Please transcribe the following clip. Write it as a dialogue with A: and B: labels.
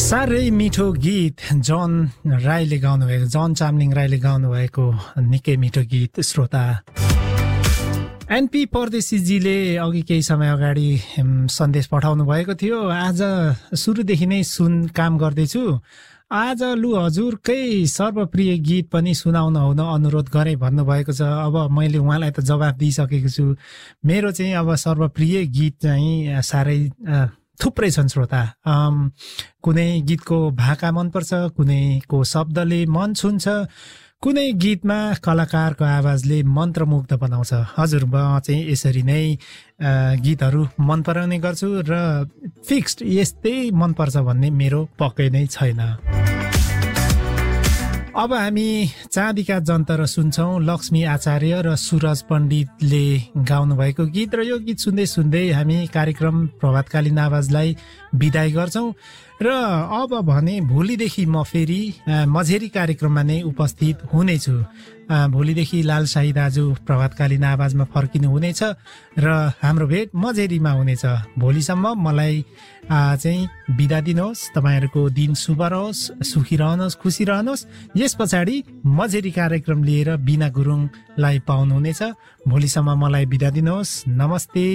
A: साह्रै मिठो गीत जन राईले गाउनुभएको, जन चामलिङ राईले गाउनुभएको निकै मिठो गीत श्रोता। एनपी परदेशीजीले अघि केही समय अगाडि सन्देश पठाउनु भएको थियो। आज सुरुदेखि नै काम गर्दैछु। आज लु हजुरकै सर्वप्रिय गीत पनि सुनाउन हुन अनुरोध गरेँ भन्नुभएको छ। अब मैले उहाँलाई त जवाफ दिइसकेको छु। मेरो चाहिँ अब सर्वप्रिय गीत चाहिँ साह्रै थुप्रै छन् श्रोता। कुनै गीतको भाका मनपर्छ, कुनैको शब्दले मन छुन्छ, कुनै गीतमा कलाकारको आवाजले मन्त्रमुग्ध बनाउँछ। हजुर, म चाहिँ यसरी नै गीतहरू मन पराउने गर्छु र फिक्स्ड यस्तै मनपर्छ भन्ने मेरो पक्कै नै छैन। अब हामी चाँदीका जन्तर सुन्छौं, लक्ष्मी आचार्य र सुरज पण्डितले गाउनुभएको गीत। र यो गीत सुन्दै सुन्दै हामी कार्यक्रम प्रभातकालीन आवाजलाई बिदाई गर्छौं। र अब भने भोलिदेखि म फेरि मझेरी कार्यक्रममा नै उपस्थित हुनेछु। भोलिदेखि लाल शाही दाजु प्रभातकालीन आवाजमा फर्किनु हुनेछ र हाम्रो भेट मझेरीमा हुनेछ। भोलिसम्म मलाई चाहिँ बिदा दिनुहोस्। तपाईँहरूको दिन शुभ रहोस्, सुखी रहनुहोस्, खुसी रहनुहोस्। यस पछाडि मझेरी कार्यक्रम लिएर बिना गुरुङलाई पाउनुहुनेछ। भोलिसम्म मलाई बिदा दिनुहोस्। नमस्ते।